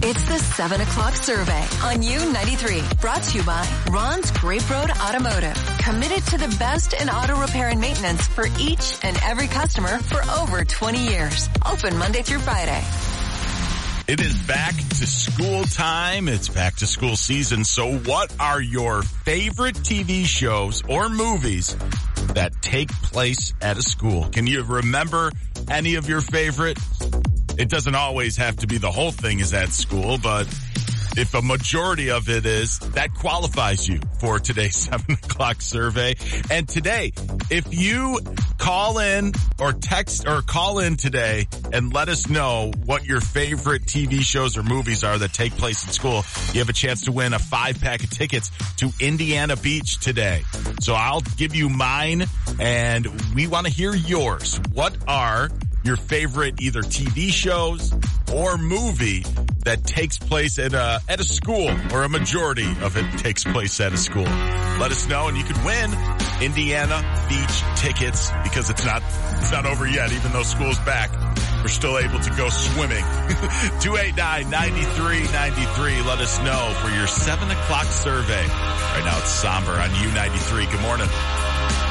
It's the 7 o'clock survey on U93, brought to you by Ron's Grape Road Automotive. Committed to the best in auto repair and maintenance for each and every customer for over 20 years. Open Monday through Friday. It is back to school time. It's back to school season. So what are your favorite TV shows or movies that take place at a school? Can you remember any of your favorite? It doesn't always have to be the whole thing is at school, but if a majority of it is, that qualifies you for today's 7 o'clock survey. And today, if you call in or text or call in today and let us know what your favorite TV shows or movies are that take place at school, you have a chance to win a 5-pack of tickets to Indiana Beach today. So I'll give you mine and we want to hear yours. What are your favorite either TV shows or movie that takes place at a school, or a majority of it takes place at a school? Let us know and you could win Indiana Beach tickets, because it's not over yet. Even though school's back, we're still able to go swimming. 289-9393. Let us know for your 7 o'clock survey. Right now it's Somber on U93. Good morning.